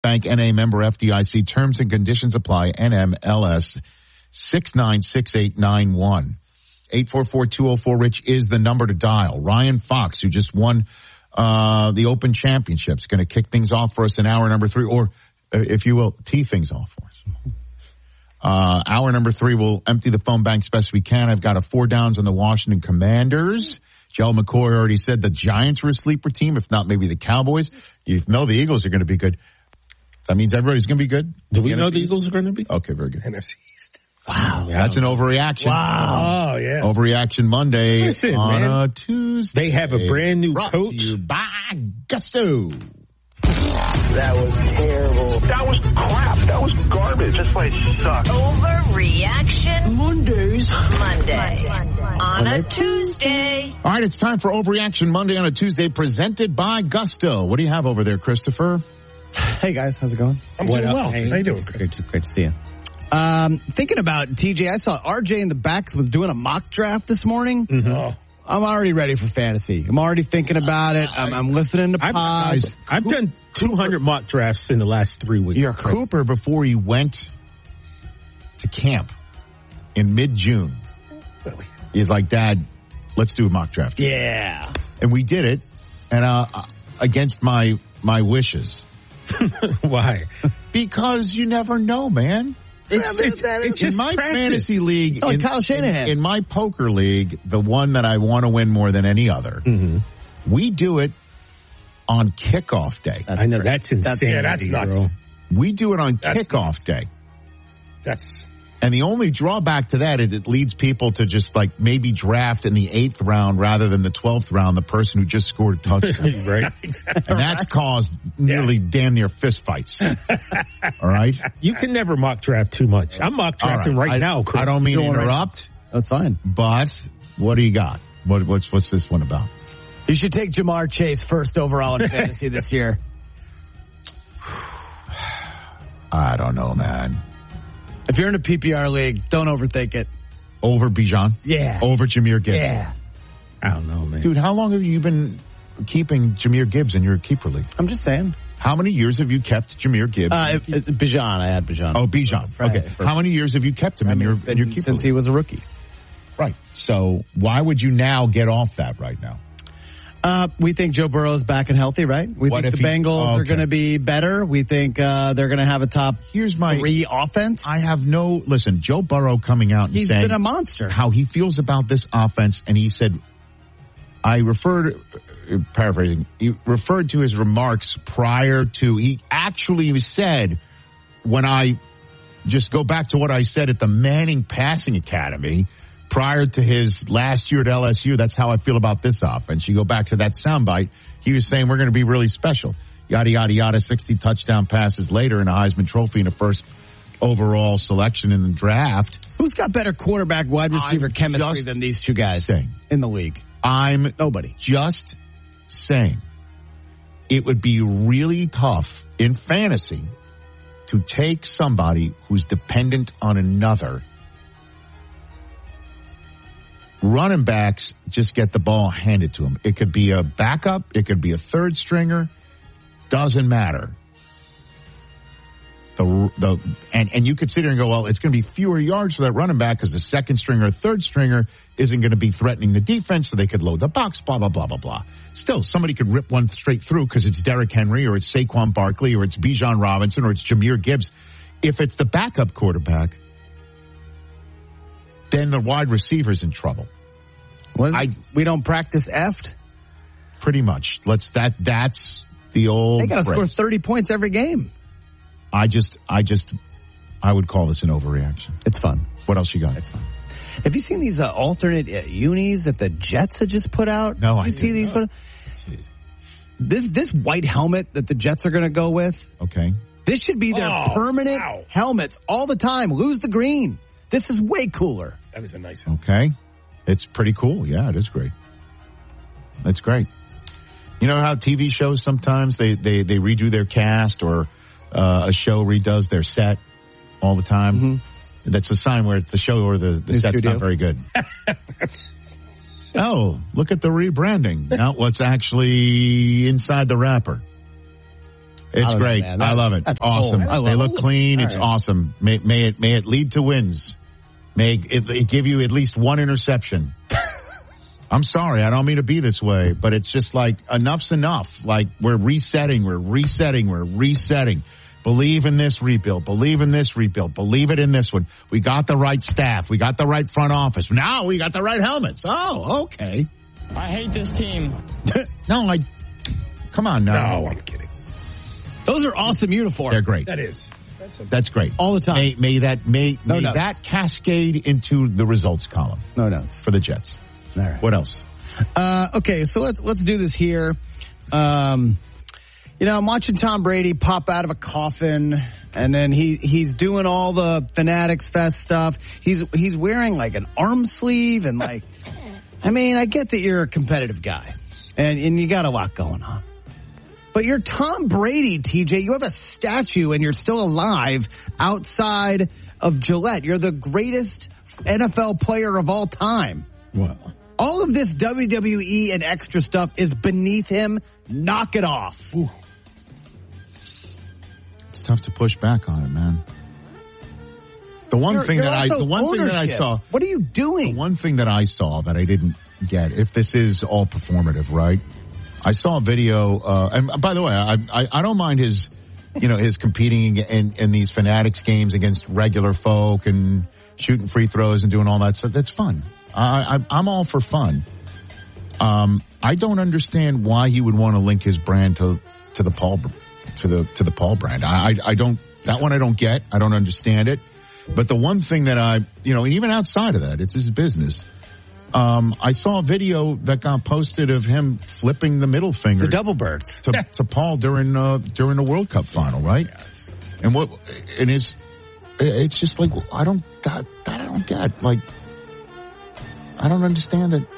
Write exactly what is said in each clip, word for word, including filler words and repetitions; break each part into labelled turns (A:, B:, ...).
A: Bank N A member F D I C. Terms and conditions apply. N M L S six nine six eight nine one. eight four four, two oh four, RICH is the number to dial. Ryan Fox, who just won uh the Open Championships, going to kick things off for us in hour number three, or uh, if you will, tee things off for us. Uh, hour number three, we'll empty the phone bank as best we can. I've got a four downs on the Washington Commanders. Joe McCoy already said the Giants were a sleeper team, if not maybe the Cowboys. You know the Eagles are going to be good. That means everybody's going to be good?
B: Do we know the Eagles are going to be?
A: Okay, very good.
C: N F C East.
A: Wow, that's an overreaction.
C: Wow. Oh, yeah.
A: Overreaction Monday
B: Listen,
A: on
B: man.
A: a Tuesday.
B: They have a brand new
A: Brought
B: coach.
A: to you by Gusto.
D: That was terrible.
E: That was crap. That was garbage. This place sucks.
F: Overreaction
G: Mondays.
F: Monday. On a Tuesday.
A: All right, it's time for Overreaction Monday on a Tuesday, presented by Gusto. What do you have over there, Christopher?
H: Hey, guys. How's it going?
C: I'm
B: What
C: doing
B: up,
C: well.
B: Hank?
C: How you doing?
H: Great to, great to see you. Um, thinking about T J, I saw R J in the back was doing a mock draft this morning.
B: Mm-hmm.
C: Oh.
H: I'm already ready for fantasy. I'm already thinking about it. I'm, I'm listening to
B: I've,
H: pods.
B: I've done two hundred mock drafts in the last three weeks.
A: Your Cooper, before he went to camp in mid-June, is like, Dad, let's do a mock draft.
H: Yeah.
A: And we did it, and uh, against my my wishes.
B: Why?
A: Because you never know, man.
B: It's, it's, it's
A: In
B: just
A: my
B: practice.
A: fantasy league,
H: It's like
A: in,
H: Kyle Shanahan.
A: in, in my poker league, the one that I want to win more than any other,
B: Mm-hmm.
A: we do it on kickoff day.
H: That's
B: I know,
H: great.
B: that's insane.
C: Yeah, that's nuts.
B: Bro.
A: We do it on
C: That's
A: kickoff
C: nuts.
A: day.
C: That's
A: And the only drawback to that is it leads people to just like maybe draft in the eighth round rather than the twelfth round the person who just scored a touchdown.
B: Right?
A: And that's caused nearly damn near fist fights. All right?
B: You can never mock draft too much. I'm mock
A: All
B: drafting right,
A: I,
B: now, Chris.
A: I don't mean to
H: Doing right
A: interrupt,
H: That's fine.
A: but what do you got? What, what's what's this one about?
H: You should take Jamar Chase first overall in fantasy this year.
A: I don't know, man.
H: If you're in a P P R league, don't overthink it.
A: Over Bijan?
H: Yeah.
A: Over Jahmyr Gibbs?
H: Yeah.
B: I don't know, man.
A: Dude, how long have you been keeping Jahmyr Gibbs in your keeper league?
H: I'm just saying.
A: How many years have you kept Jahmyr Gibbs?
H: Uh, it- it- Bijan, I had Bijan.
A: oh, Bijan.
H: Right.
A: Okay. How many years have you kept him
H: I
A: in
H: mean,
A: your,
H: it's been
A: in your keeper
H: since
A: league?
H: he was a rookie.
A: Right. So why would you now get off that right now?
H: Uh, we think Joe Burrow's back and healthy, right? We
A: What
H: think
A: if
H: the
A: he-
H: Bengals
A: oh, okay.
H: are going to be better. We think uh, they're going to have a top
A: Here's my
H: three offense.
A: I have no listen. Joe Burrow coming out and
H: He's
A: saying
H: been a monster.
A: how he feels about this offense, and he said, I referred, uh, paraphrasing, he referred to his remarks prior to. He actually said, when I just go back to what I said at the Manning Passing Academy prior to his last year at L S U, that's how I feel about this offense. You go back to that soundbite, he was saying we're going to be really special. Yada, yada, yada, sixty touchdown passes later and a Heisman Trophy and a first overall selection in the draft.
H: Who's got better quarterback wide receiver
A: I'm
H: chemistry
A: just
H: than these two guys
A: saying.
H: in the league?
A: I'm
H: Nobody.
A: just saying it would be really tough in fantasy to take somebody who's dependent on another. Running backs just get the ball handed to them. It could be a backup. It could be a third stringer. Doesn't matter. The, the, and, and you could sit here and go, well, it's going to be fewer yards for that running back because the second stringer or third stringer isn't going to be threatening the defense, so they could load the box, blah, blah, blah, blah, blah. Still, somebody could rip one straight through because it's Derrick Henry or it's Saquon Barkley or it's Bijan Robinson or it's Jahmyr Gibbs. If it's the backup quarterback, then the wide receiver's in trouble.
H: What is
A: I-
H: it? We don't practice effed?
A: Pretty much. Let's that. That's the old.
H: They got to score
A: phrase.
H: thirty points every game.
A: I just, I just, I would call this an overreaction.
H: It's fun.
A: What else you got?
H: It's fun. Have you seen these uh, alternate uh, unis that the Jets had just put out?
A: No,
H: Did
A: I
H: you see
A: didn't
H: these?
A: know.
H: Put this this white helmet that the Jets are going to go with.
A: Okay.
H: This should be their
C: Oh,
H: permanent
C: wow.
H: helmets all the time. Lose the green. This is way cooler.
C: That is a nice one.
A: Okay. It's pretty cool. Yeah, it is great. That's great. You know how T V shows sometimes they, they, they redo their cast or uh, a show redoes their set all the time? Mm-hmm. That's a sign where it's the show or the, the,
H: The
A: set's
H: studio.
A: not very good. Oh, look at the rebranding. Not what's actually inside the wrapper. It's
H: I don't know,
A: great.
H: man. That-
A: I love it.
H: that's
A: Awesome.
H: cool. I love
A: They
H: it.
A: look clean.
H: All
A: It's
H: right.
A: awesome. May, may it may it lead to wins. May it, it give you at least one interception. I'm sorry, I don't mean to be this way, but it's just like enough's enough. Like we're resetting, we're resetting, we're resetting. Believe in this rebuild. Believe in this rebuild. Believe it in this one. We got the right staff. We got the right front office. Now we got the right helmets. Oh, okay.
G: I hate this team.
A: No, I. Come on now.
C: No, I'm kidding.
H: Those are awesome uniforms.
A: They're great.
C: That is. That's a,
A: That's great.
H: All the time.
A: May, may that may,
H: No
A: may
H: notes.
A: that cascade into the results column
H: No notes.
A: for the Jets.
H: All right.
A: What else?
H: Uh, okay, so let's let's do this here. Um, you know, I'm watching Tom Brady pop out of a coffin, and then he he's doing all the Fanatics Fest stuff. He's he's wearing like an arm sleeve, and like, I mean, I get that you're a competitive guy, and and you got a lot going on. But you're Tom Brady, T J. You have a statue, and you're still alive outside of Gillette. You're the greatest N F L player of all time.
C: well,
H: All of this W W E and extra stuff is beneath him. Knock it off.
A: It's tough to push back on it, man. The one
H: You're-
A: thing
H: you're
A: that I,
H: also
A: the one thing that I
H: ownership.
A: saw,
H: What are you
A: the
H: doing?
A: one thing that I saw that I didn't get, if this is all performative, right? I saw a video, uh, and by the way, I, I, I don't mind his, you know, his competing in, in these Fanatics games against regular folk and shooting free throws and doing all that stuff. That's fun. I, I, I'm all for fun. Um, I don't understand why he would want to link his brand to, to the Paul, to the, to the Paul brand. I, I, I don't, that one I don't get. I don't understand it. But the one thing that I, you know, and even outside of that, it's his business. Um, I saw a video that got posted of him flipping the middle finger
H: The double birds.
A: to, to Paul during, uh, during the World Cup final, right? And what, and his, it's just like, I don't, that, that I don't get. Like, I don't understand it.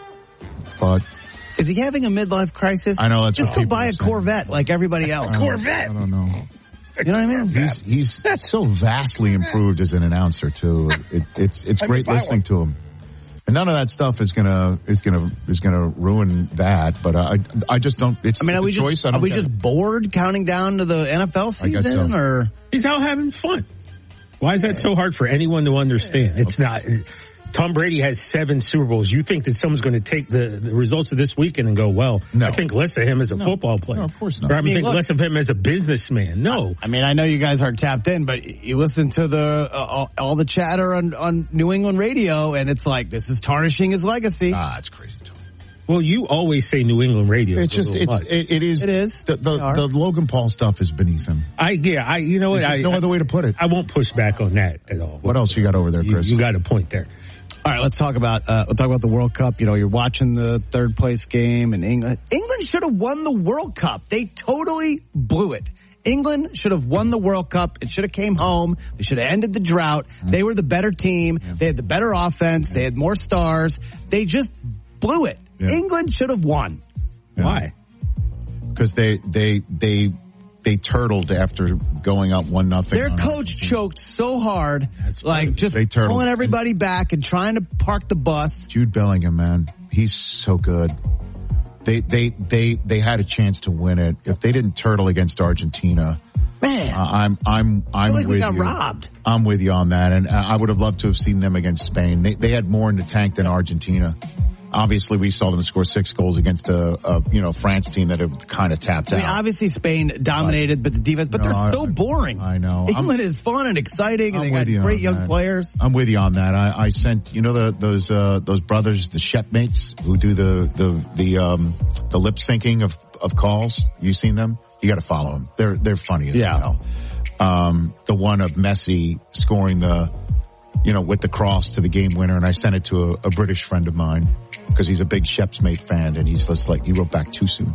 A: But
H: Is he having a midlife crisis?
A: I know that's
H: Just
A: what
H: go
A: people
H: buy
A: are
H: a
A: saying.
H: Corvette like everybody else.
A: I don't-
C: Corvette.
A: I don't know.
H: You know what I mean?
A: He's he's so vastly improved as an announcer too. It's it's it's
C: I
A: great
C: buy
A: listening
C: one.
A: to him. And none of that stuff is gonna is gonna is gonna ruin that. But I I just don't. It's,
H: I mean,
A: it's
H: are we
A: a choice.
H: just
A: I
H: are
A: don't
H: we
A: get
H: just
A: it.
H: bored counting down to the N F L
A: I guess
H: season,
A: so.
H: or
C: he's out having fun. Why is that so hard for anyone to understand? It's not. Tom Brady has seven Super Bowls. You think that someone's going to take the, the results of this weekend and go, well,
A: No.
C: I think less of him as a
A: No.
C: football player.
A: No, of course not.
C: Or I,
H: I mean,
C: think
H: look-
C: less of him as a businessman. No.
H: I mean, I know you guys aren't tapped in, but you listen to the uh, all, all the chatter on, on New England radio, and it's like this is tarnishing his legacy.
A: Ah, it's crazy. Too.
C: Well, you always say New England radio.
A: It's just it's it, it is
H: It is.
A: the the,
H: They are.
A: the Logan Paul stuff is beneath him.
C: I yeah. I you know what?
A: There's
C: I,
A: no
C: I,
A: other way to put it.
C: I won't push back on that at all.
A: What else you got over there,
C: You,
A: Chris?
C: you got a point there.
H: All right, let's talk about uh, we'll talk about the World Cup. You know, you're watching the third place game in England. England should have won the World Cup. They totally blew it. England should have won the World Cup. It should have came home. They should have ended the drought. They were the better team. They had the better offense. They had more stars. They just blew it.
A: Yeah.
H: England should have won.
A: Yeah.
C: Why?
A: Because they they they they turtled after going up one nothing.
H: Their coach choked so hard, like just
A: They turtled.
H: pulling everybody back and trying to park the bus.
A: Jude Bellingham, man, he's so good. They they they they had a chance to win it. If they didn't turtle against Argentina,
H: Man,
A: uh, I'm I'm
H: I
A: I'm
H: feel like
A: with
H: we got
A: you.
H: robbed.
A: I'm with you on that, and I would have loved to have seen them against Spain. They they had more in the tank than Argentina. Obviously, we saw them score six goals against a, a you know France team that had kind of tapped
H: I mean,
A: out.
H: obviously Spain dominated, but the defense, but
A: No,
H: they're
A: I-
H: so boring.
A: I know.
H: England
A: I'm-
H: is fun and exciting, and
A: I'm
H: they
A: with you
H: got great
A: on
H: young
A: that.
H: players.
A: I'm with you on that. I, I sent you know the those uh, those brothers, the Shepmates, who do the the the um the lip syncing of of calls. You seen them? You got to follow them. They're they're funny as
H: Yeah.
A: hell. Um, the one of Messi scoring the you know with the cross to the game winner, and I sent it to a, a British friend of mine because he's a big Shepmate fan, and he's just like he wrote back too soon,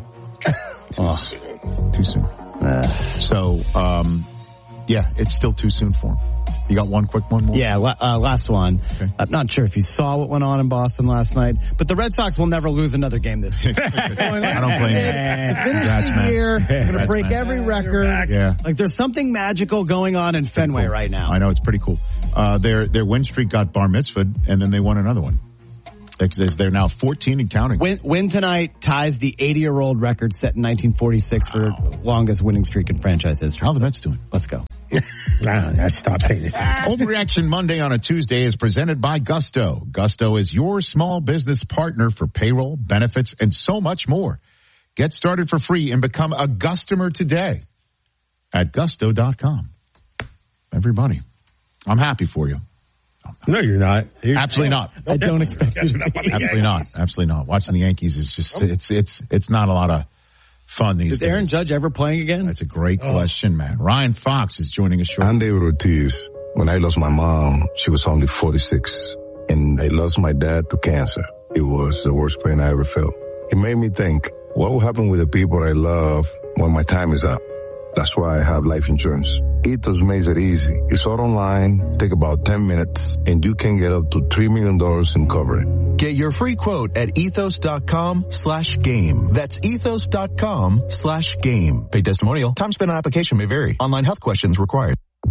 A: too soon. So um, yeah, it's still too soon for him. You got one quick one more?
H: Yeah, la- uh, last one.
A: Okay.
H: I'm not sure if you saw what went on in Boston last night, but the Red Sox will never lose another game this season.
A: I don't blame you.
H: To finish
A: Congrats,
H: the
A: man.
H: year, they're going to
A: Congrats,
H: break
A: man.
H: every record.
A: Yeah.
H: Like there's something magical going on in Fenway
A: Cool.
H: right now.
A: I know, it's pretty cool. Uh, their, their win streak got bar mitzvahed, and then they won another one. They're now fourteen and counting.
H: Win, win tonight ties the eighty-year-old record set in nineteen forty-six for longest winning streak in franchise history.
A: How are the Mets doing?
H: Let's go.
C: Nah, I stopped paying attention.
A: Overreaction Monday on a Tuesday is presented by Gusto. Gusto is your small business partner for payroll, benefits, and so much more. Get started for free and become a Gustomer today at gusto dot com. Everybody, I'm happy for you.
C: No, you're not. You're,
A: Absolutely not.
H: I don't expect you to be.
A: Absolutely not. Absolutely not. Watching the Yankees is just, it's, it's, it's not a lot of fun these
H: Is
A: days.
H: Aaron Judge ever playing again?
A: That's a great oh. question, man. Ryan Fox is joining us shortly.
I: I'm David Ortiz. When I lost my mom, she was only forty-six, and I lost my dad to cancer. It was the worst pain I ever felt. It made me think, what will happen with the people I love when my time is up? That's why I have life insurance. Ethos makes it easy. It's all online, take about ten minutes, and you can get up to three million dollars in coverage.
J: Get your free quote at ethos.com slash game. That's ethos.com slash game. Paid testimonial. Time spent on application may vary. Online health questions required.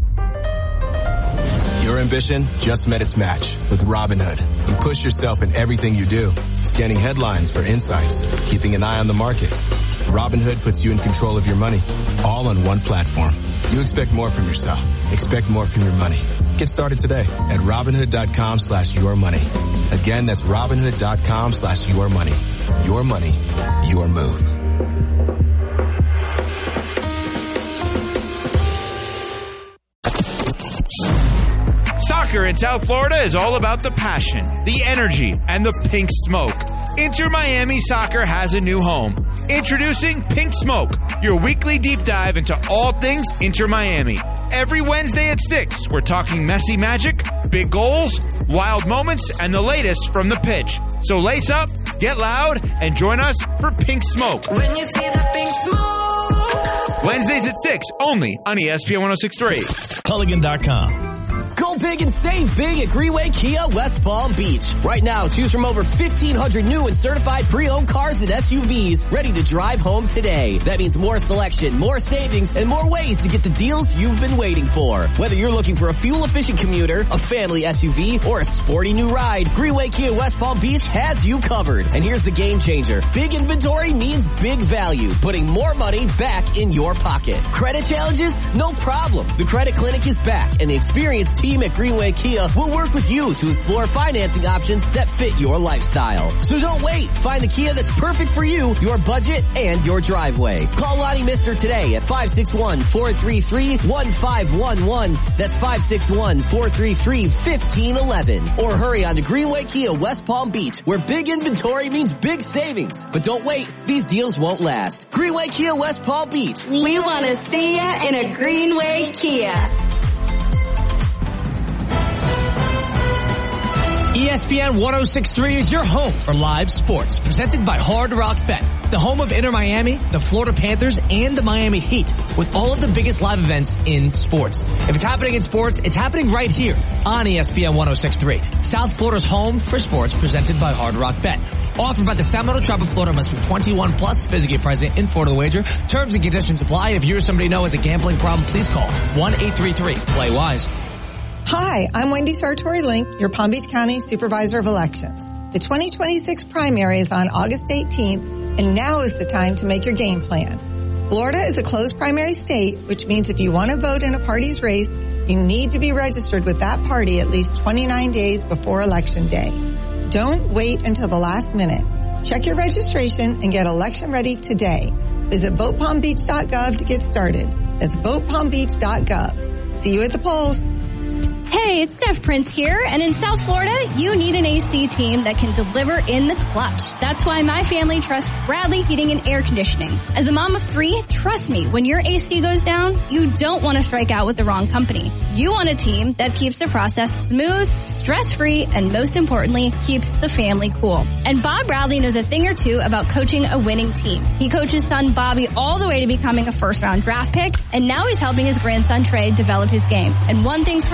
K: Your ambition just met its match with Robinhood. You push yourself in everything you do, scanning headlines for insights, keeping an eye on the market. Robinhood puts you in control of your money, all on one platform. You expect more from yourself. Expect more from your money. Get started today at Robinhood.com slash your money. Again, that's Robinhood.com slash your money. Your money, your move.
L: Soccer in South Florida is all about the passion, the energy, and the pink smoke. Inter Miami Soccer has a new home. Introducing Pink Smoke, your weekly deep dive into all things Inter Miami. Every Wednesday at six, we're talking messy magic, big goals, wild moments, and the latest from the pitch. So lace up, get loud, and join us for Pink Smoke.
F: When you see the pink smoke.
L: Wednesdays at six, only on E S P N one oh six point three.
M: Culligan dot com.
N: Go big and save big at Greenway Kia West Palm Beach. Right now, choose from over fifteen hundred new and certified pre-owned cars and S U Vs ready to drive home today. That means more selection, more savings, and more ways to get the deals you've been waiting for. Whether you're looking for a fuel-efficient commuter, a family S U V, or a sporty new ride, Greenway Kia West Palm Beach has you covered. And here's the game changer. Big inventory means big value, putting more money back in your pocket. Credit challenges? No problem. The Credit Clinic is back, and the experienced team at Greenway Kia will work with you to explore financing options that fit your lifestyle. So don't wait. Find the Kia that's perfect for you, your budget, and your driveway. Call Lonnie Mister today at five six one, four three three, one five one one. That's five six one, four three three, one five one one. Or hurry on to Greenway Kia West Palm Beach, where big inventory means big savings. But don't wait. These deals won't last. Greenway Kia West Palm Beach.
F: We want to see ya in a Greenway Kia.
M: E S P N one oh six point three is your home for live sports, presented by Hard Rock Bet, the home of Inter Miami, the Florida Panthers, and the Miami Heat, with all of the biggest live events in sports. If it's happening in sports, it's happening right here on E S P N one oh six point three, South Florida's home for sports, presented by Hard Rock Bet. Offered by the Seminole Tribe of Florida, must be twenty-one plus, physically present in Florida wager. Terms and conditions apply. If you or somebody you know has a gambling problem, please call one eight three three, play wise.
O: Hi, I'm Wendy Sartori-Link, your Palm Beach County Supervisor of Elections. The twenty twenty-six primary is on August eighteenth, and now is the time to make your game plan. Florida is a closed primary state, which means if you want to vote in a party's race, you need to be registered with that party at least twenty-nine days before Election Day. Don't wait until the last minute. Check your registration and get election ready today. Visit vote palm beach dot gov to get started. That's vote palm beach dot gov. See you at the polls.
P: Hey, it's Steph Prince here, and in South Florida, you need an A C team that can deliver in the clutch. That's why my family trusts Bradley Heating and Air Conditioning. As a mom of three, trust me, when your A C goes down, you don't want to strike out with the wrong company. You want a team that keeps the process smooth, stress-free, and most importantly, keeps the family cool. And Bob Bradley knows a thing or two about coaching a winning team. He coached his son Bobby all the way to becoming a first-round draft pick, and now he's helping his grandson Trey develop his game. And one thing's for sure,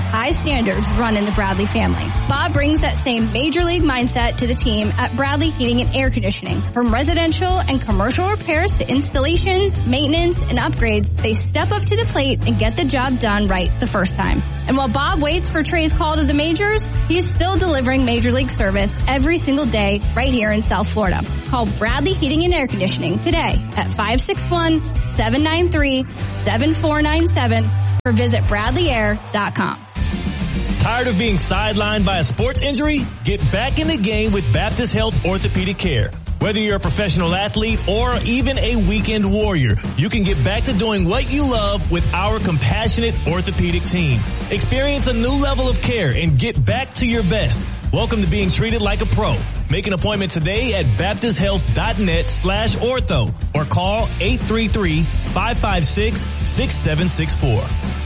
P: high standards run in the Bradley family. Bob brings that same Major League mindset to the team at Bradley Heating and Air Conditioning. From residential and commercial repairs to installations, maintenance, and upgrades, they step up to the plate and get the job done right the first time. And while Bob waits for Trey's call to the majors, he's still delivering Major League service every single day right here in South Florida. Call Bradley Heating and Air Conditioning today at five six one, seven nine three, seven four nine seven or visit bradley air dot com.
M: Tired of being sidelined by a sports injury? Get back in the game with Baptist Health Orthopedic Care. Whether you're a professional athlete or even a weekend warrior, you can get back to doing what you love with our compassionate orthopedic team. Experience a new level of care and get back to your best. Welcome to being treated like a pro. Make an appointment today at baptist health dot net slash ortho or call eight three three, five five six, six seven six four.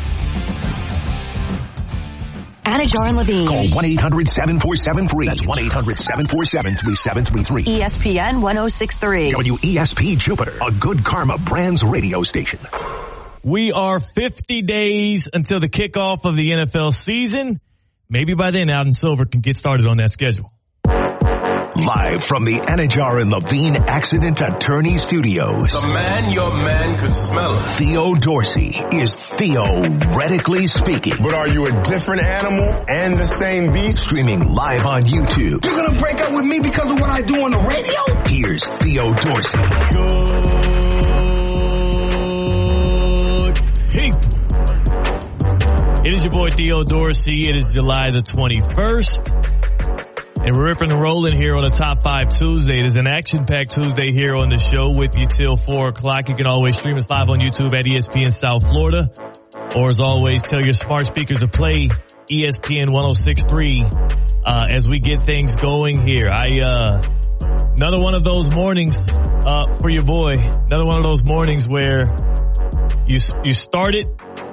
Q: Anajar and Levine.
R: Call one eight hundred seven four seven free. That's one eight hundred seven four seven three seven three three.
Q: E S P N one oh six three.
R: W E S P Jupiter, a Good Karma Brands radio station.
M: We are fifty days until the kickoff of the N F L season. Maybe by then, Adam Silver can get started on that schedule.
R: Live from the Anajar and Levine Accident Attorney Studios.
S: The man your man could smell it.
R: Theo Dorsey is theoretically speaking.
S: But are you a different animal and the same beast?
R: Streaming live on YouTube.
T: You're gonna break up with me because of what I do on the radio?
R: Here's Theo Dorsey.
M: Good people. It is your boy Theo Dorsey. It is July the twenty-first. And we're ripping and rolling here on a Top five Tuesday. It is an action-packed Tuesday here on the show with you till four o'clock. You can always stream us live on YouTube at E S P N South Florida. Or as always, tell your smart speakers to play E S P N one oh six three uh, as we get things going here. I uh, another one of those mornings uh, for your boy. Another one of those mornings where you you started,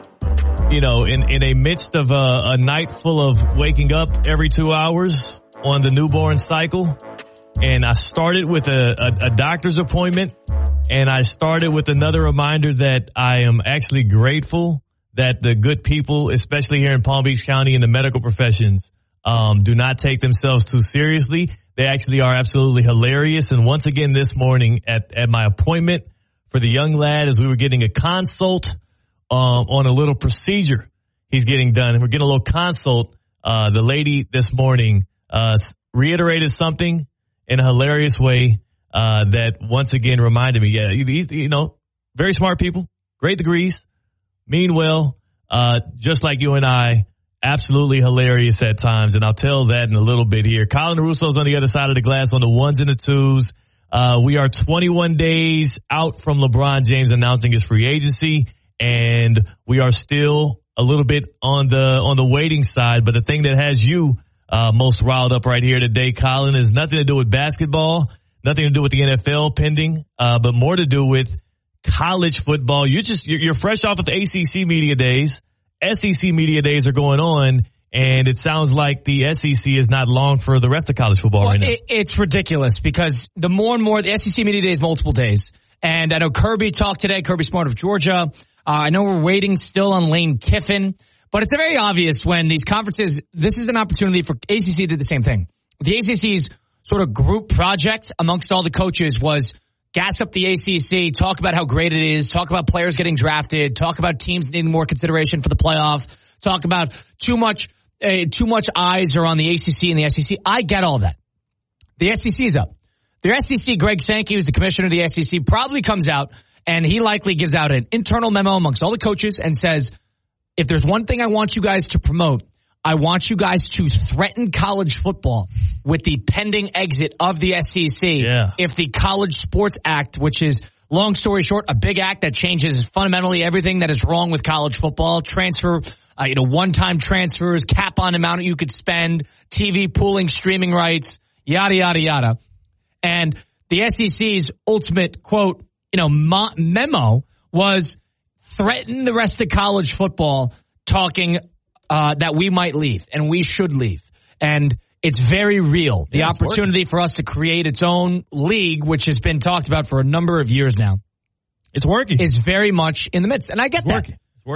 M: you know, in, in a midst of a, a night full of waking up every two hours on the newborn cycle. And I started with a, a, a doctor's appointment, and I started with another reminder that I am actually grateful that the good people, especially here in Palm Beach County in the medical professions, um, do not take themselves too seriously. They actually are absolutely hilarious. And once again this morning at, at my appointment for the young lad, as we were getting a consult um, on a little procedure he's getting done, and we're getting a little consult, uh, the lady this morning Uh, reiterated something in a hilarious way uh, that once again reminded me, yeah, you, you know, very smart people, great degrees, mean well, uh, just like you and I, absolutely hilarious at times. And I'll tell that in a little bit here. Colin Russo's on the other side of the glass on the ones and the twos. Uh, we are twenty-one days out from LeBron James announcing his free agency, and we are still a little bit on the on the waiting side. But the thing that has you Uh, most riled up right here today, Colin, is nothing to do with basketball, nothing to do with the N F L pending, uh, but more to do with college football. You're just, you're, you're fresh off of the A C C media days. S E C media days are going on, and it sounds like the S E C is not long for the rest of college football
U: well,
M: right now.
U: It, it's ridiculous because the more and more, the S E C media days, multiple days. And I know Kirby talked today, Kirby Smart of Georgia. Uh, I know we're waiting still on Lane Kiffin. But it's very obvious when these conferences, this is an opportunity for A C C did the same thing. The A C C's sort of group project amongst all the coaches was gas up the A C C, talk about how great it is, talk about players getting drafted, talk about teams needing more consideration for the playoff, talk about too much, uh, too much eyes are on the A C C and the S E C. I get all that. The S E C's up. The S E C, Greg Sankey, who's the commissioner of the S E C, probably comes out and he likely gives out an internal memo amongst all the coaches and says, if there's one thing I want you guys to promote, I want you guys to threaten college football with the pending exit of the S E C.
M: Yeah.
U: If the College Sports Act, which is, long story short, a big act that changes fundamentally everything that is wrong with college football, transfer, uh, you know, one-time transfers, cap on the amount you could spend, T V pooling, streaming rights, yada, yada, yada. And the S E C's ultimate, quote, you know, mo- memo was threaten the rest of college football, talking uh, that we might leave and we should leave. And it's very real. The yeah, opportunity for us to create its own league, which has been talked about for a number of years now.
M: It's working.
U: Is very much in the midst. And I get
M: it's
U: that.
M: Working. It's working.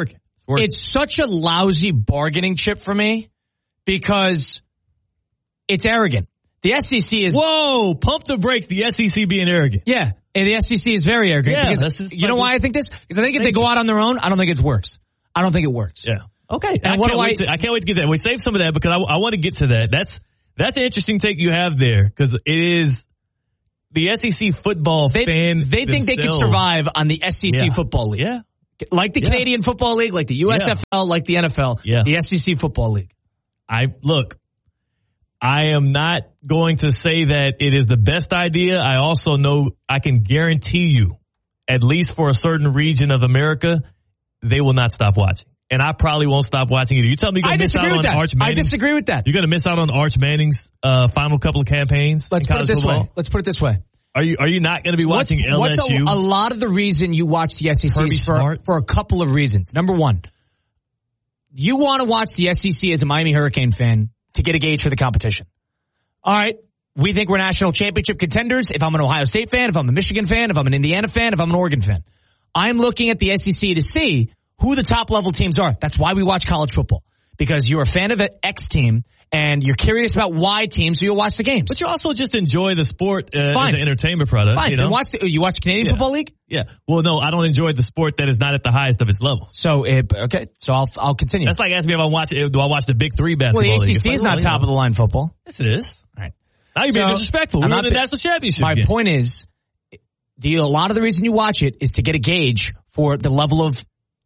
U: it's such a lousy bargaining chip for me because it's arrogant. The S E C is...
D: Whoa, pump the brakes, the S E C being arrogant.
U: Yeah, and the S E C is very arrogant.
D: Yeah,
U: because,
D: that's
U: you know why I think this? Because I think if they go out on their own, I don't think it works. I don't think it works.
D: Yeah. Okay.
U: And
D: I,
U: what
D: can't
U: do
D: wait
U: I,
D: to, I can't wait to get that. We save some of that because I, I want to get to that. That's that's an interesting take you have there because it is the S E C football
U: they,
D: fan.
U: They think they can survive on the S E C
D: yeah.
U: football league.
D: Yeah.
U: Like the
D: yeah.
U: Canadian Football League, like the U S F L, yeah. like the N F L,
D: yeah.
U: the S E C Football League.
D: I look, I am not going to say that it is the best idea. I also know I can guarantee you, at least for a certain region of America, they will not stop watching. And I probably won't stop watching it. You tell me you're going to miss out on
U: that.
D: Arch Manning's?
U: I disagree with that.
D: You're going to miss out on Arch Manning's uh, final couple of campaigns.
U: Let's put it this
D: football?
U: way. Let's put it this way.
D: Are you are you not going to be watching
U: what's,
D: L S U?
U: What's a, a lot of the reason you watch the S E C
D: Kirby
U: is for,
D: Smart?
U: for a couple of reasons. Number one, you want to watch the S E C as a Miami Hurricane fan to get a gauge for the competition. All right, we think we're national championship contenders. If I'm an Ohio State fan, if I'm a Michigan fan, if I'm an Indiana fan, if I'm an Oregon fan, I'm looking at the S E C to see who the top level teams are. That's why we watch college football, because you're a fan of an X team and you're curious about Y teams, so you'll watch the games.
D: But you also just enjoy the sport uh, as an entertainment product.
U: Fine.
D: You know?
U: Then watch the, you watch the Canadian
D: yeah.
U: Football League?
D: Yeah. Well, no, I don't enjoy the sport that is not at the highest of its level.
U: So, it, okay, so I'll I'll continue.
D: That's like asking me if I watch do I watch the Big Three basketball
U: Well, the
D: league.
U: A C C is not top of the line football.
D: Yes, it is.
U: All right.
D: Now you're being
U: so,
D: disrespectful. We're in the national championship.
U: My
D: game.
U: point is, the a lot of the reason you watch it is to get a gauge for the level of,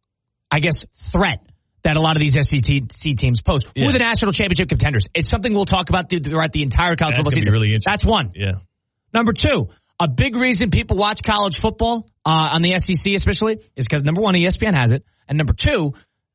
U: I guess, threat that a lot of these S E C teams pose. Yeah. Who are the national championship contenders? It's something we'll talk about throughout the entire college
D: That's
U: football season.
D: Really
U: That's one.
D: Yeah.
U: Number two, a big reason people watch college football uh, on the S E C especially is because, number one, E S P N has it, and number two,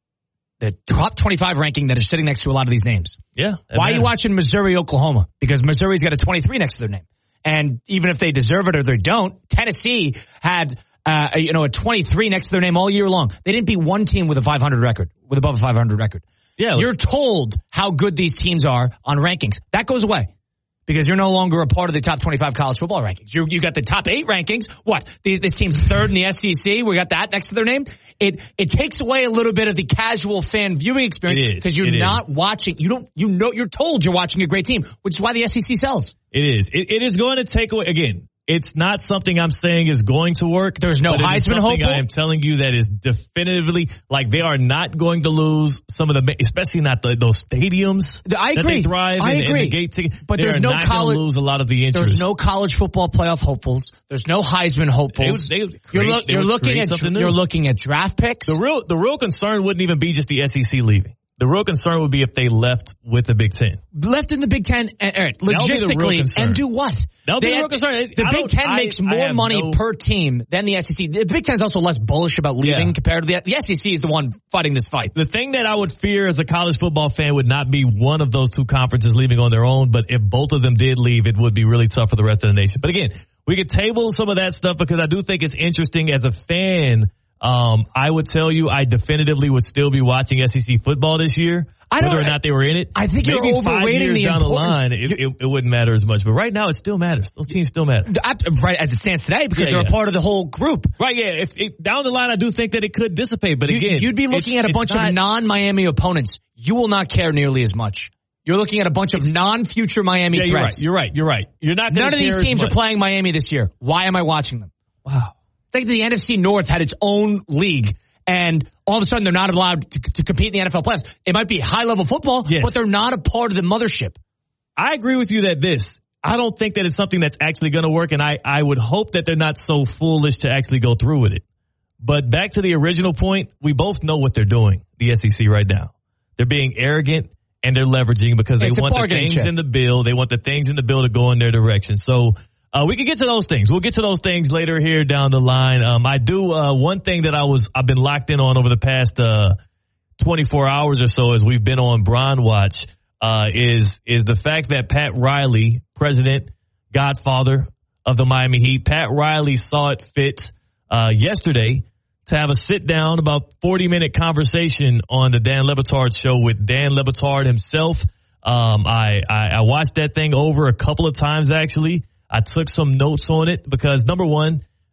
U: the top twenty-five ranking that is sitting next to a lot of these names.
D: Yeah.
U: Why matters. Are you watching Missouri, Oklahoma? Because Missouri's got a twenty-three next to their name. And even if they deserve it or they don't, Tennessee had uh, a, you know a twenty-three next to their name all year long. They didn't beat one team with a five hundred record, with above a five hundred record.
D: Yeah,
U: you're told how good these teams are on rankings. That goes away because you're no longer a part of the top twenty-five college football rankings. You you got the top eight rankings. What? This, this team's third in the S E C. We got that next to their name. It it takes away a little bit of the casual fan viewing experience because you're
D: it
U: not
D: is.
U: watching. You don't. You know. You're told you're watching a great team, which is why the S E C sells.
D: It is. It, it is going to take away again. It's not something I'm saying is going to work.
U: There's no Heisman hope.
D: I am telling you that is definitively like they are not going to lose some of the, especially not the, those stadiums.
U: I agree.
D: That they thrive
U: I
D: in,
U: agree.
D: in the gate ticket.
U: But
D: they
U: there's
D: are
U: no
D: not
U: college.
D: Lose a lot of the interest.
U: There's no college football playoff hopefuls. There's no Heisman hopefuls.
D: They would, they would
U: you're
D: create,
U: lo-
D: they
U: you're
D: would
U: looking at
D: something
U: you're
D: new.
U: looking at draft picks.
D: The real the real concern wouldn't even be just the S E C leaving. The real concern would be if they left with the Big Ten.
U: Left in the Big Ten, Eric, logistically, and do what?
D: That would be
U: They
D: the real
U: had,
D: concern.
U: The
D: I
U: Big Ten
D: I,
U: makes
D: I
U: more money
D: no,
U: per team than the S E C. The Big Ten is also less bullish about leaving
D: yeah.
U: compared to the, the S E C is the one fighting this fight.
D: The thing that I would fear as a college football fan would not be one of those two conferences leaving on their own, but if both of them did leave, it would be really tough for the rest of the nation. But again, we could table some of that stuff because I do think it's interesting as a fan. Um, I would tell you I definitively would still be watching S E C football this year.
U: I don't,
D: whether or not they were in it.
U: I think
D: Maybe
U: you're
D: five
U: overrating
D: years
U: the
D: down the
U: importance.
D: line, it, it, it wouldn't matter as much. But right now, it still matters. Those teams still matter.
U: Right as it stands today because
D: yeah,
U: they're
D: yeah.
U: a part of the whole group.
D: Right, yeah. If, if down the line, I do think that it could dissipate. But
U: you,
D: again,
U: you'd be looking at a bunch
D: not,
U: of non-Miami opponents. You will not care nearly as much. You're looking at a bunch of non-future Miami
D: yeah,
U: threats.
D: You're right. You're right. You're right. You're not.
U: None of these teams
D: are
U: playing Miami this year. Why am I watching them? Wow. It's like the N F C North had its own league. And all of a sudden, they're not allowed to, to compete in the N F L playoffs. It might be high-level football,
D: yes.
U: but they're not a part of the mothership.
D: I agree with you that this, I don't think that it's something that's actually going to work, and I, I would hope that they're not so foolish to actually go through with it. But back to the original point, we both know what they're doing, the S E C right now. They're being arrogant, and they're leveraging because they
U: it's
D: want the things
U: chip.
D: in the bill. They want the things in the bill to go in their direction. So Uh, we can get to those things. We'll get to those things later here down the line. Um, I do, uh, one thing that I was, I've been locked in on over the past, uh, twenty-four hours or so as we've been on Bron Watch, uh, is, is the fact that Pat Riley, president, godfather of the Miami Heat, Pat Riley saw it fit, uh, yesterday to have a sit down, about forty minute conversation on the Dan Le Batard show with Dan Le Batard himself. Um, I, I, I watched that thing over a couple of times actually. I took some notes on it because, number one,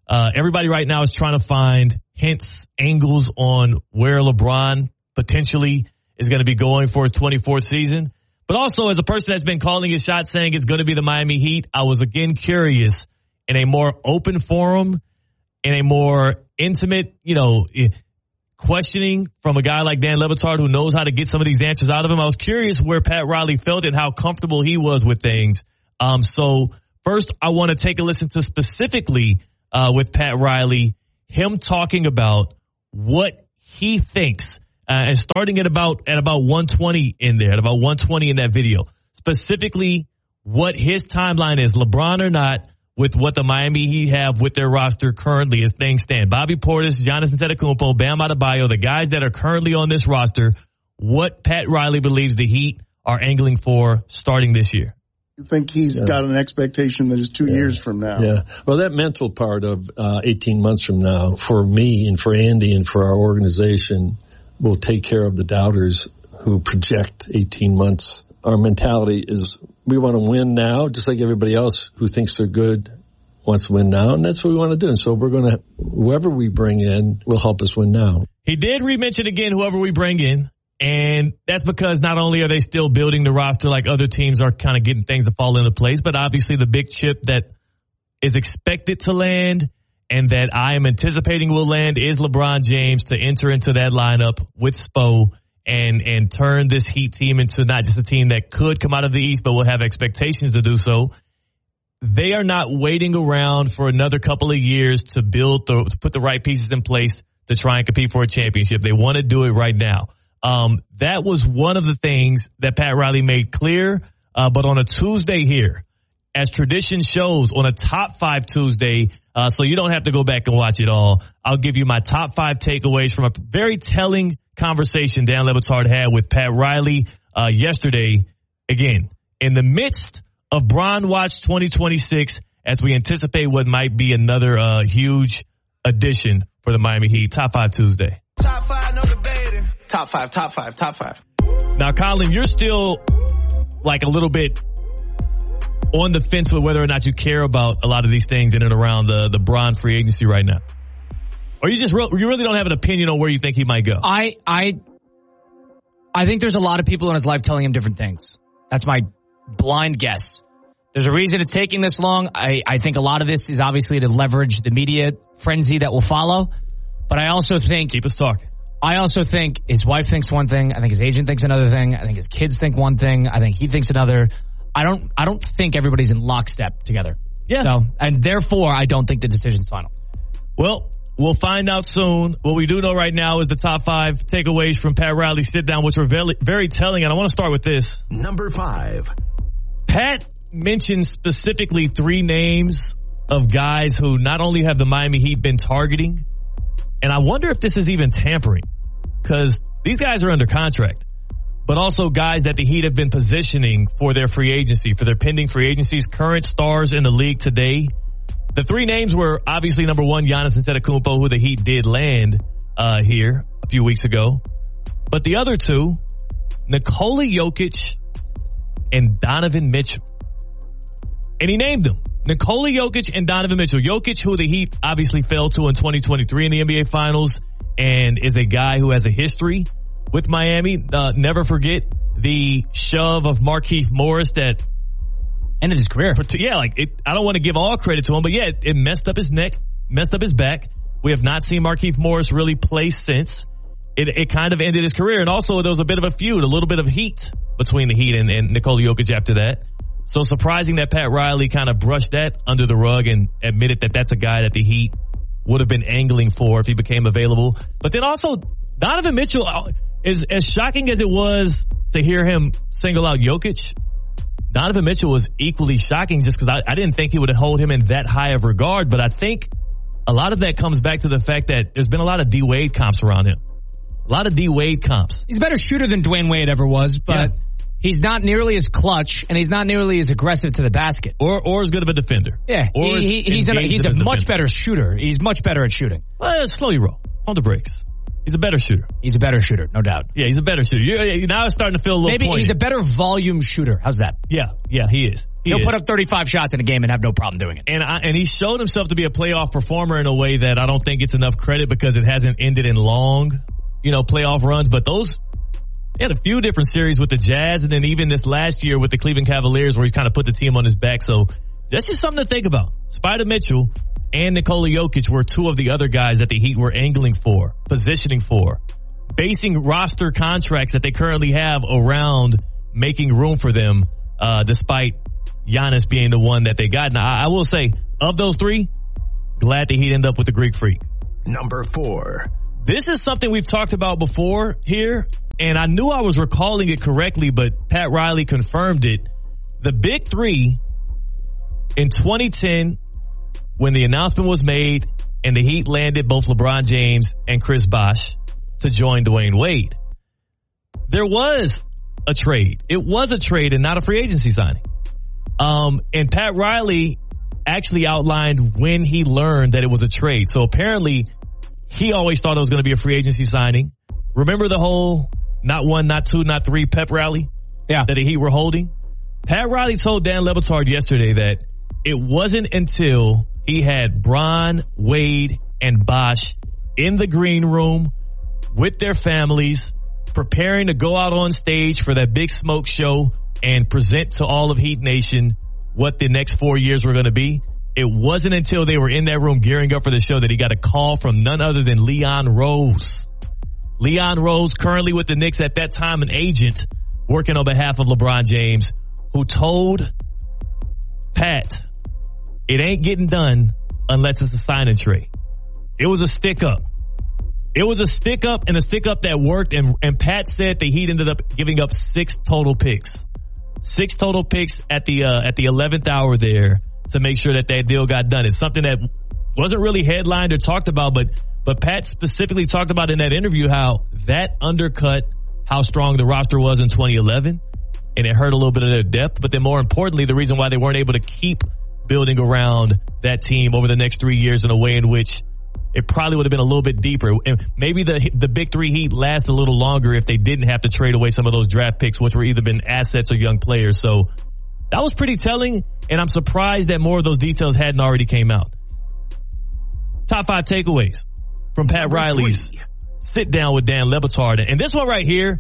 D: Uh, everybody right now is trying to find hints, angles on where LeBron potentially is going to be going for his twenty-fourth season. But also, as a person that's been calling his shot saying it's going to be the Miami Heat, I was again curious in a more open forum, in a more intimate, you know, questioning from a guy like Dan Le Batard who knows how to get some of these answers out of him. I was curious where Pat Riley felt and how comfortable he was with things. Um, so first, I want to take a listen to specifically uh, with Pat Riley, him talking about what he thinks. Uh, and starting at about at about one twenty in there, at about one twenty in that video, specifically what his timeline is, LeBron or not, with what the Miami Heat have with their roster currently as things stand. Bobby Portis, Giannis Antetokounmpo, Bam Adebayo, the guys that are currently on this roster, what Pat Riley believes the Heat are angling for starting this year.
E: You think he's yeah. got an expectation that is two
V: yeah.
E: years from now?
V: Yeah. Well, that mental part of uh, eighteen months from now, for me and for Andy and for our organization, will take care of the doubters who project eighteen months. Our mentality is we want to win now, just like everybody else who thinks they're good wants to win now, and that's what we want to do. And so we're going to, whoever we bring in will help us win now.
D: He did re-mention again whoever we bring in, and that's because not only are they still building the roster like other teams are kind of getting things to fall into place, but obviously the big chip that is expected to land and that I am anticipating will land is LeBron James to enter into that lineup with Spo and and turn this Heat team into not just a team that could come out of the East, but will have expectations to do so. They are not waiting around for another couple of years to build, the, to put the right pieces in place to try and compete for a championship. They want to do it right now. Um, that was one of the things that Pat Riley made clear. Uh, but on a Tuesday here, as tradition shows, on a top five Tuesday, uh, so you don't have to go back and watch it all, I'll give you my top five takeaways from a very telling conversation Dan Le Batard had with Pat Riley uh, yesterday. Again, in the midst of Bron Watch twenty twenty-six, as we anticipate what might be another uh, huge addition for the Miami Heat. Top five Tuesday.
W: Top five, no debating. Top five, top five, top five.
D: Now, Colin, you're still like a little bit on the fence with whether or not you care about a lot of these things in and around the, the Bron free agency right now. Or you just re- you really don't have an opinion on where you think he might go?
U: I I I think there's a lot of people in his life telling him different things. That's my blind guess. There's a reason it's taking this long. I, I think a lot of this is obviously to leverage the media frenzy that will follow. But I also think...
D: Keep us talking.
U: I also think his wife thinks one thing. I think his agent thinks another thing. I think his kids think one thing. I think he thinks another. I don't I don't think everybody's in lockstep together.
D: Yeah.
U: So, and therefore, I don't think the decision's final.
D: Well, we'll find out soon. What we do know right now is the top five takeaways from Pat Riley's sit-down, which were very, very telling. And I want to start with this.
R: Number five.
D: Pat mentioned specifically three names of guys who not only have the Miami Heat been targeting, and I wonder if this is even tampering, because these guys are under contract, but also guys that the Heat have been positioning for their free agency, for their pending free agencies, current stars in the league today. The three names were obviously number one, Giannis Antetokounmpo, who the Heat did land uh, here a few weeks ago. But the other two, Nikola Jokic and Donovan Mitchell. And he named them. Nikola Jokic and Donovan Mitchell. Jokic, who the Heat obviously fell to in twenty twenty-three in the N B A Finals, and is a guy who has a history with Miami. Uh, never forget the shove of Markieff Morris that
U: ended his career.
D: Yeah, like it, I don't want to give all credit to him, but yeah, it, it messed up his neck, messed up his back. We have not seen Markieff Morris really play since. It, it kind of ended his career, and also there was a bit of a feud, a little bit of heat between the Heat and, and Nikola Jokic after that. So surprising that Pat Riley kind of brushed that under the rug and admitted that that's a guy that the Heat would have been angling for if he became available. But then also, Donovan Mitchell, is as shocking as it was to hear him single out Jokic, Donovan Mitchell was equally shocking just because I, I didn't think he would hold him in that high of regard. But I think a lot of that comes back to the fact that there's been a lot of D Wade comps around him. A lot of D Wade comps.
U: He's a better shooter than Dwayne Wade ever was, but... Yeah. He's not nearly as clutch, and he's not nearly as aggressive to the basket.
D: Or or as good of a defender.
U: Yeah,
D: or
U: he, he, he's, a, he's a much defender. better shooter. He's much better at shooting.
D: Well, slow your roll. On the brakes. He's a better shooter.
U: He's a better shooter, no doubt.
D: Yeah, he's a better shooter. You're, now it's starting to feel a little
U: Maybe
D: pointed.
U: he's a better volume shooter. How's that?
D: Yeah, yeah, he is. He
U: He'll
D: is.
U: put up thirty-five shots in a game and have no problem doing it.
D: And I, and he showed himself to be a playoff performer in a way that I don't think gets enough credit because it hasn't ended in long, you know, playoff runs. But those, he had a few different series with the Jazz, and then even this last year with the Cleveland Cavaliers where he kind of put the team on his back. So that's just something to think about. Spider Mitchell and Nikola Jokic were two of the other guys that the Heat were angling for, positioning for, basing roster contracts that they currently have around making room for them, uh, despite Giannis being the one that they got. Now, I, I will say, of those three, glad that he'd end up with the Greek Freak.
R: Number four.
D: This is something we've talked about before here, and I knew I was recalling it correctly, but Pat Riley confirmed it. The big three in twenty ten, when the announcement was made and the Heat landed both LeBron James and Chris Bosh to join Dwayne Wade, there was a trade. It was a trade and not a free agency signing. Um, and Pat Riley actually outlined when he learned that it was a trade. So apparently he always thought it was going to be a free agency signing. Remember the whole not one, not two, not three pep rally
U: yeah.
D: that the Heat were holding? Pat Riley told Dan Le Batard yesterday that it wasn't until he had Bron, Wade, and Bosh in the green room with their families preparing to go out on stage for that big smoke show and present to all of Heat Nation what the next four years were going to be. It wasn't until they were in that room gearing up for the show that he got a call from none other than Leon Rose. Leon Rose, currently with the Knicks at that time, an agent working on behalf of LeBron James, who told Pat, it ain't getting done unless it's a sign and trade. It was a stick up. It was a stick up and a stick up that worked. And, and Pat said that he ended up giving up six total picks. Six total picks at the uh, at the eleventh hour there to make sure that that deal got done. It's something that wasn't really headlined or talked about, but but Pat specifically talked about in that interview how that undercut how strong the roster was in twenty eleven, and it hurt a little bit of their depth. But then more importantly, the reason why they weren't able to keep building around that team over the next three years in a way in which it probably would have been a little bit deeper. And maybe the the big three Heat last a little longer if they didn't have to trade away some of those draft picks, which were either been assets or young players. So that was pretty telling, and I'm surprised that more of those details hadn't already came out. Top five takeaways from Pat Number Riley's three. Sit down with Dan Le Batard. And this one right here,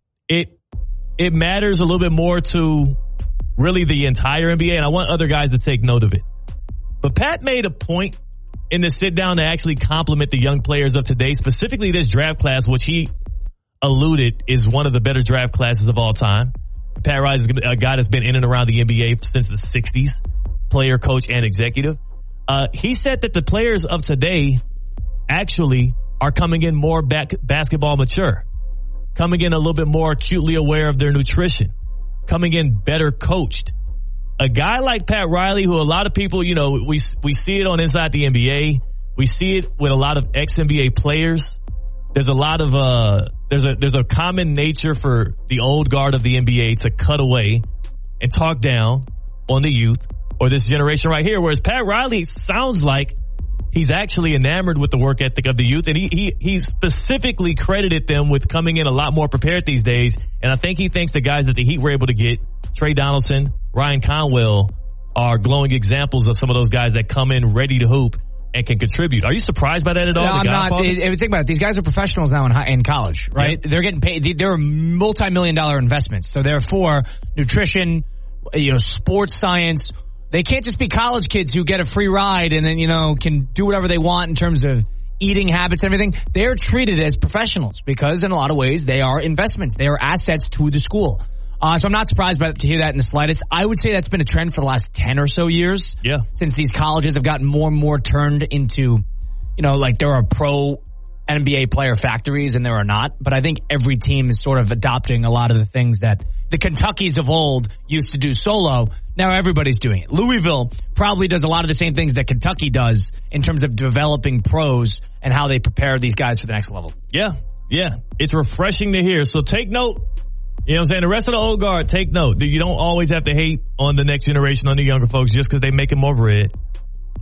D: it it matters a little bit more to really the entire N B A, and I want other guys to take note of it. But Pat made a point in the sit down to actually compliment the young players of today, specifically this draft class, which he alluded is one of the better draft classes of all time. Pat Riley is a guy that's been in and around the N B A since the sixties, player, coach, and executive. Uh, he said that the players of today actually are coming in more back, basketball mature, coming in a little bit more acutely aware of their nutrition, coming in better coached. A guy like Pat Riley, who a lot of people, you know, we we see it on Inside the N B A. We see it with a lot of ex-N B A players. There's a lot of uh, there's a there's a common nature for the old guard of the N B A to cut away and talk down on the youth or this generation right here. Whereas Pat Riley sounds like he's actually enamored with the work ethic of the youth, and he he he specifically credited them with coming in a lot more prepared these days. And I think he thinks the guys that the Heat were able to get, Trey Donaldson, Ryan Conwell, are glowing examples of some of those guys that come in ready to hoop and can contribute. Are you surprised by that at all?
U: No, I'm not. It, it, think about it. These guys are professionals now in, high, in college, right? Yeah. They're getting paid. They're multi-million dollar investments. So therefore, nutrition, you know, sports science, they can't just be college kids who get a free ride and then, you know, can do whatever they want in terms of eating habits and everything. They're treated as professionals because in a lot of ways they are investments. They are assets to the school. Uh, so I'm not surprised by, to hear that in the slightest. I would say that's been a trend for the last ten or so years.
D: Yeah.
U: Since these colleges have gotten more and more turned into, you know, like there are pro N B A player factories and there are not. But I think every team is sort of adopting a lot of the things that the Kentuckys of old used to do solo. Now everybody's doing it. Louisville probably does a lot of the same things that Kentucky does in terms of developing pros and how they prepare these guys for the next level.
D: Yeah. Yeah. It's refreshing to hear. So take note. You know what I'm saying? The rest of the old guard, take note. You don't always have to hate on the next generation, on the younger folks, just because they making more bread.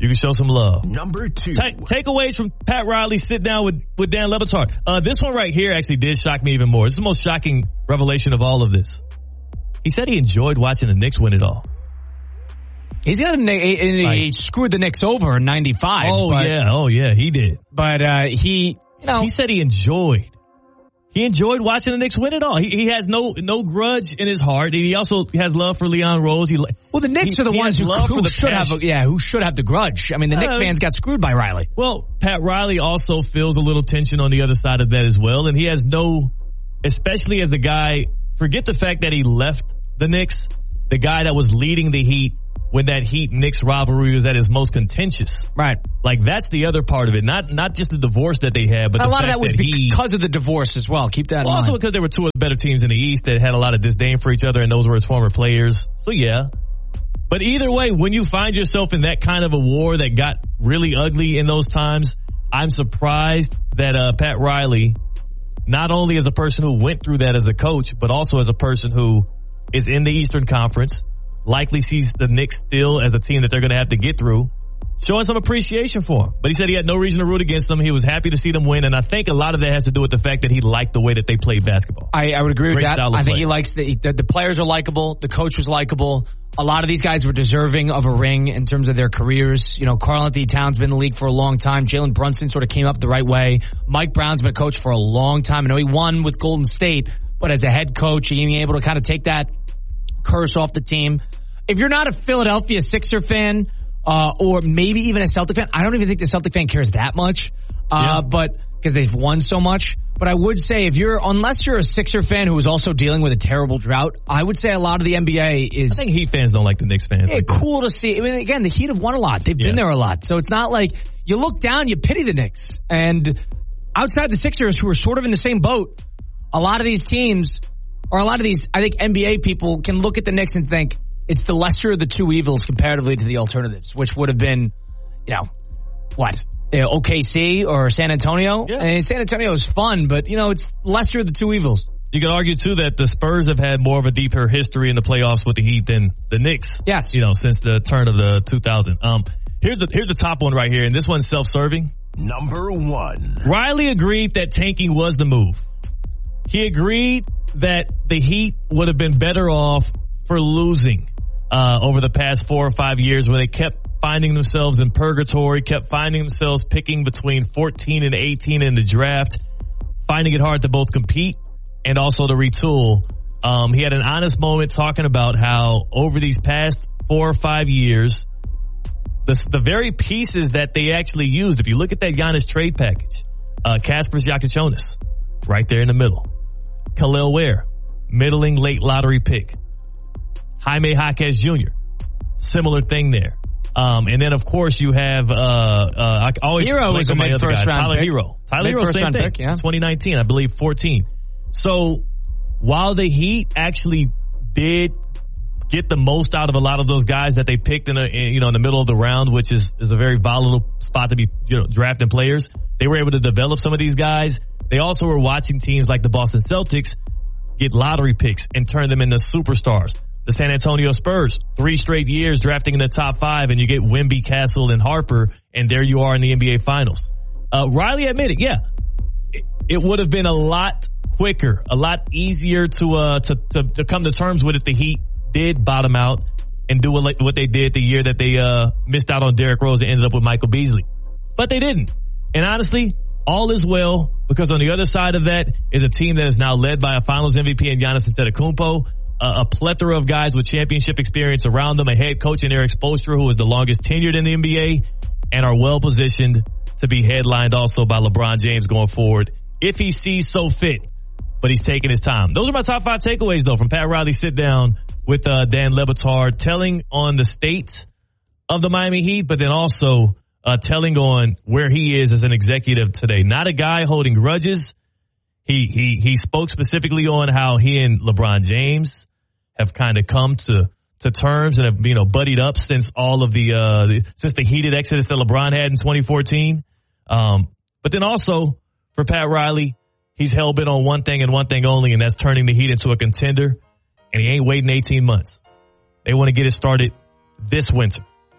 D: You can show some love.
R: Number two.
D: Ta- takeaways from Pat Riley. Sit down with, with Dan Le Batard. Uh, this one right here actually did shock me even more. It's the most shocking revelation of all of this. He said he enjoyed watching the Knicks win it all.
U: He's got a, he,
D: Like-
U: he screwed the Knicks over in ninety-five.
D: Oh,
U: but,
D: yeah. Oh, yeah. He did.
U: But uh, he, you know.
D: He said he enjoyed. He enjoyed watching the Knicks win it all. He, he has no no grudge in his heart. He also has love for Leon Rose. He,
U: Well, the Knicks
D: he,
U: are the
D: he
U: ones
D: has
U: who,
D: love
U: who
D: for the
U: should have,
D: passion.
U: a, yeah, who should have the grudge. I mean, the
D: Uh,
U: Knicks fans got screwed by Riley.
D: Well, Pat Riley also feels a little tension on the other side of that as well. And he has no, especially as the guy, forget the fact that he left the Knicks, the guy that was leading the Heat when that Heat-Knicks rivalry was at its most contentious.
U: Right.
D: Like, that's the other part of it. Not not just the divorce that they had, but
U: a
D: the
U: lot of
D: fact
U: that was
D: he,
U: because of the divorce as well. Keep that
D: well,
U: in
D: also
U: mind.
D: because there were two of the better teams in the East that had a lot of disdain for each other, and those were his former players. So, yeah. But either way, when you find yourself in that kind of a war that got really ugly in those times, I'm surprised that uh, Pat Riley, not only as a person who went through that as a coach, but also as a person who is in the Eastern Conference, likely sees the Knicks still as a team that they're going to have to get through, showing some appreciation for him. But he said he had no reason to root against them. He was happy to see them win, and I think a lot of that has to do with the fact that he liked the way that they played basketball.
U: I, I would agree with
D: Great
U: that.
D: style of
U: I think
D: play.
U: he likes the, the the players are likable. The coach was likable. A lot of these guys were deserving of a ring in terms of their careers. You know, Karl-Anthony Towns been in the league for a long time. Jalen Brunson sort of came up the right way. Mike Brown's been a coach for a long time. I know he won with Golden State, but as a head coach, being able to kind of take that curse off the team. If you're not a Philadelphia Sixer fan, uh, or maybe even a Celtic fan, I don't even think the Celtic fan cares that much, uh,
D: Yeah.
U: but because they've won so much. But I would say if you're, unless you're a Sixer fan who is also dealing with a terrible drought, I would say a lot of the N B A is.
D: I think Heat fans don't like the Knicks fans.
U: Yeah,
D: like that.
U: cool to see. I mean, again, the Heat have won a lot. They've
D: Yeah.
U: been there a lot. So it's not like you look down, you pity the Knicks. And outside the Sixers, who are sort of in the same boat, a lot of these teams, or a lot of these, I think N B A people can look at the Knicks and think it's the lesser of the two evils comparatively to the alternatives, which would have been, you know, what? You know, O K C or San Antonio?
D: Yeah.
U: I mean, San Antonio is fun, but, you know, it's lesser of the two evils.
D: You could argue, too, that the Spurs have had more of a deeper history in the playoffs with the Heat than the Knicks.
U: Yes.
D: You know, since the turn of the two thousands. Um, here's the, here's the top one right here, and this one's self-serving.
R: Number one.
D: Riley agreed that tanking was the move. He agreed that the Heat would have been better off for losing uh, over the past four or five years where they kept finding themselves in purgatory, kept finding themselves picking between fourteen and eighteen in the draft, finding it hard to both compete and also to retool. Um, he had an honest moment talking about how over these past four or five years, the, the very pieces that they actually used, if you look at that Giannis trade package, uh, Kasparas Giannis, right there in the middle. Khalil Ware, middling late lottery pick. Jaime Jaquez Junior, similar thing there. Um, and then, of course, you have, uh, uh, I always
U: Hero
D: blank
U: was
D: on
U: a
D: my other
U: mid-first
D: guy,
U: round
D: Tyler
U: pick.
D: Hero. Tyler Hero,
U: Mid-first
D: same
U: round
D: thing.
U: pick, yeah.
D: twenty nineteen, I believe, fourteen. So while the Heat actually did get the most out of a lot of those guys that they picked in, a, in you know, in the middle of the round, which is, is a very volatile spot to be, you know, drafting players, they were able to develop some of these guys. They also were watching teams like the Boston Celtics get lottery picks and turn them into superstars. The San Antonio Spurs, three straight years drafting in the top five, and you get Wemby, Castle, and Harper, and there you are in the N B A Finals. Uh, Riley admitted, yeah, it, it would have been a lot quicker, a lot easier to, uh, to to to come to terms with it. The Heat did bottom out and do what, what they did the year that they uh, missed out on Derrick Rose and ended up with Michael Beasley. But they didn't. And honestly, all is well, because on the other side of that is a team that is now led by a Finals M V P in Giannis Antetokounmpo, a, a plethora of guys with championship experience around them, a head coach in Eric Spoelstra, who is the longest tenured in the N B A, and are well positioned to be headlined also by LeBron James going forward, if he sees so fit. But he's taking his time. Those are my top five takeaways, though, from Pat Riley's sit down with uh, Dan Le Batard, telling on the state of the Miami Heat, but then also uh, telling on where he is as an executive today. Not a guy holding grudges. He he he spoke specifically on how he and LeBron James have kind of come to to terms and have, you know, buddied up since all of the, uh, the since the heated exodus that LeBron had in twenty fourteen. Um, but then also for Pat Riley, he's hell bent on one thing and one thing only, and that's turning the Heat into a contender. And he ain't waiting eighteen months. They want to get it started this winter.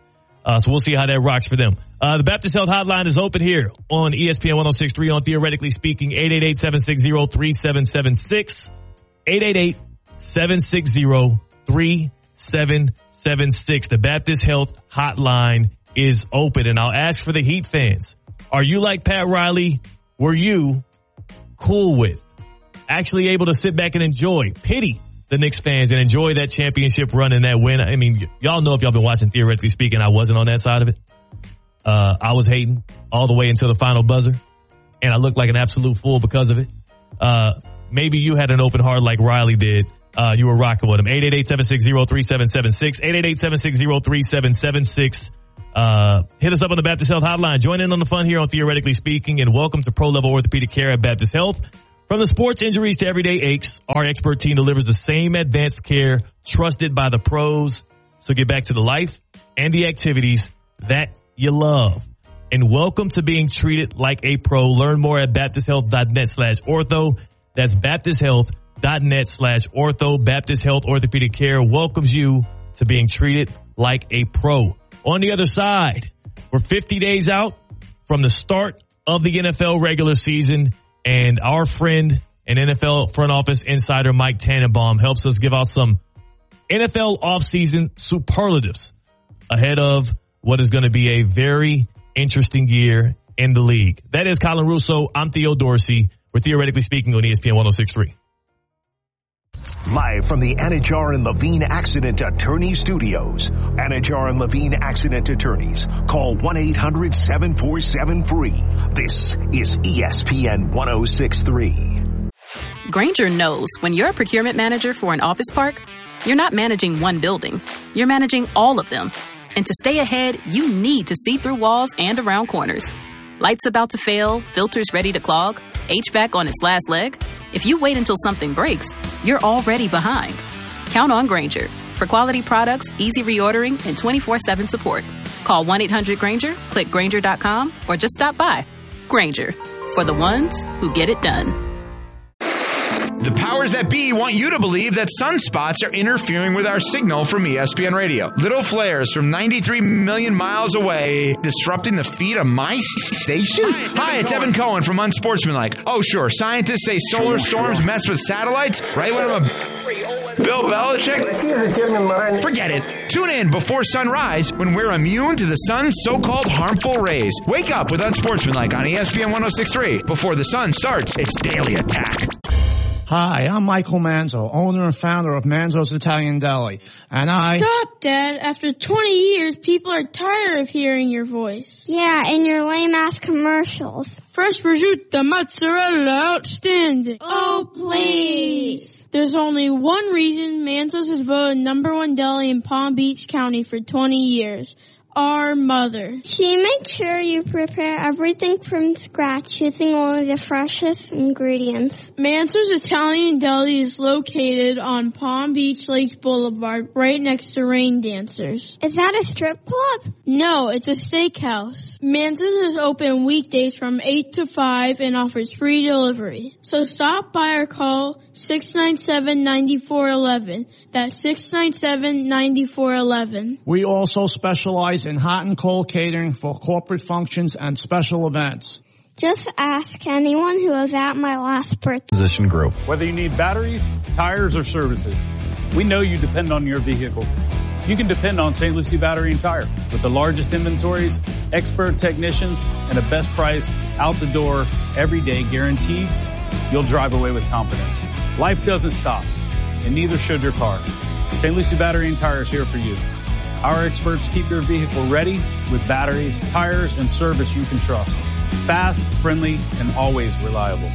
D: Uh, so we'll see how that rocks for them. Uh, the Baptist Health Hotline is open here on E S P N one oh six point three on Theoretically Speaking, eight eight eight, seven six zero, three seven seven six, eight eight eight, seven six zero, three seven seven six. The Baptist Health Hotline is open, and I'll ask for the Heat fans. Are you like Pat Riley? Were you cool with, actually able to sit back and enjoy, pity the Knicks fans and enjoy that championship run and that win? I mean, y- y'all know if y'all been watching Theoretically Speaking, I wasn't on that side of it. Uh, I was hating all the way until the final buzzer, and I looked like an absolute fool because of it. Uh, maybe you had an open heart like Riley did. Uh, you were rocking with him. eight eight eight, seven six zero, three seven seven six, eight eight eight, seven six zero, three seven seven six. Uh, hit us up on the Baptist Health Hotline. Join in on the fun here on Theoretically Speaking, and welcome to Pro Level Orthopedic Care at Baptist Health. From the sports injuries to everyday aches, our expert team delivers the same advanced care trusted by the pros. So get back to the life and the activities that you love. And welcome to being treated like a pro. Learn more at baptisthealth.net slash ortho. That's baptisthealth.net slash ortho. Baptist Health Orthopedic Care welcomes you to being treated like a pro. On the other side, we're fifty days out from the start of the N F L regular season, and our friend and N F L front office insider Mike Tannenbaum helps us give out some N F L offseason superlatives ahead of what is going to be a very interesting year in the league. That is Colin Russo. I'm Theo Dorsey. We're Theoretically Speaking on E S P N one oh six point three.
R: Live from the Anajar and Levine Accident Attorney Studios. Anajar and Levine Accident Attorneys. Call one eight hundred, seven four seven, free. This is E S P N one oh six point three.
B: Grainger knows when you're a procurement manager for an office park, you're not managing one building. You're managing all of them. And to stay ahead, you need to see through walls and around corners. Lights about to fail, filters ready to clog, H V A C on its last leg. If you wait until something breaks, you're already behind. Count on Grainger for quality products, easy reordering, and twenty-four seven support. Call one eight hundred Grainger, click Grainger dot com, or just stop by. Grainger, for the ones who get it done.
L: The powers that be want you to believe that sunspots are interfering with our signal from E S P N Radio. Little flares from ninety-three million miles away disrupting the feed of my station? Hi, it's Evan Cohen from Unsportsmanlike. Oh, sure, scientists say solar storms mess with satellites right when I'm a... Bill Belichick? Forget it. Tune in before sunrise when we're immune to the sun's so-called harmful rays. Wake up with Unsportsmanlike on E S P N one oh six point three before the sun starts its daily attack.
C: Hi, I'm Michael Manzo, owner and founder of Manzo's Italian Deli, and I...
G: Stop, Dad. After twenty years, people are tired of hearing your voice.
X: Yeah, and your lame-ass commercials.
G: Fresh prosciutto, mozzarella, outstanding.
X: Oh, please.
G: There's only one reason Manzo's has voted number one deli in Palm Beach County for twenty years. Our mother.
X: She makes sure you prepare everything from scratch using only the freshest ingredients.
G: Manzo's Italian Deli is located on Palm Beach Lakes Boulevard, right next to Rain Dancers.
X: Is that a strip club?
G: No, it's a steakhouse. Manzo's is open weekdays from eight to five and offers free delivery. So stop by or call six nine seven, nine four one one. That's six nine seven, nine four one one.
C: We also specialize in hot and cold catering for corporate functions and special events.
X: Just ask anyone who was at my last birthday.
Y: Position Group.
Z: Whether you need batteries, tires, or services, we know you depend on your vehicle. You can depend on Saint Lucie Battery and Tire with the largest inventories, expert technicians, and the best price out the door every day guaranteed. You'll drive away with confidence. Life doesn't stop, and neither should your car. Saint Lucie Battery and Tire is here for you. Our experts keep your vehicle ready with batteries, tires, and service you can trust. Fast, friendly, and always reliable.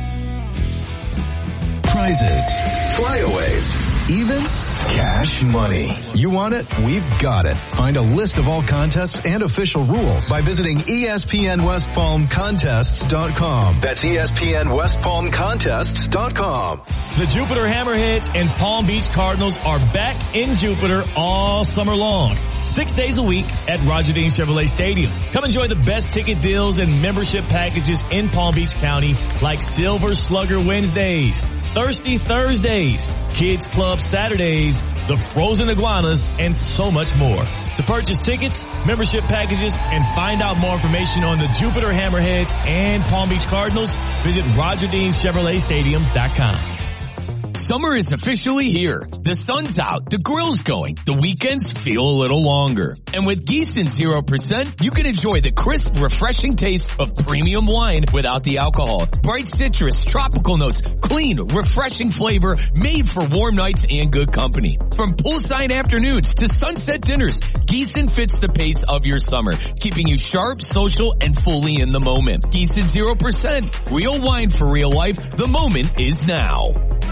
J: Prizes, flyaways, even cash money. You want it? We've got it. Find a list of all contests and official rules by visiting E S P N West Palm Contests dot com. That's E S P N West Palm Contests dot com.
D: The Jupiter Hammerheads and Palm Beach Cardinals are back in Jupiter all summer long. Six days a week at Roger Dean Chevrolet Stadium. Come enjoy the best ticket deals and membership packages in Palm Beach County, like Silver Slugger Wednesdays, Thirsty Thursdays, Kids Club Saturdays, the Frozen Iguanas, and so much more. To purchase tickets, membership packages, and find out more information on the Jupiter Hammerheads and Palm Beach Cardinals, visit Roger Dean Chevrolet Stadium dot com.
A: Summer is officially here. The sun's out, the grill's going, the weekends feel a little longer. And with Gießen zero percent, you can enjoy the crisp, refreshing taste of premium wine without the alcohol. Bright citrus, tropical notes, clean, refreshing flavor, made for warm nights and good company. From poolside afternoons to sunset dinners, Gießen fits the pace of your summer, keeping you sharp, social, and fully in the moment. Gießen zero percent, real wine for real life. The moment is now.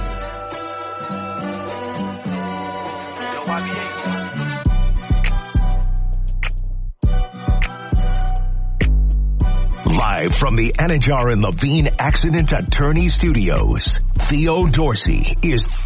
R: Live from the Anajar and Levine Accident Attorney Studios, Theo Dorsey is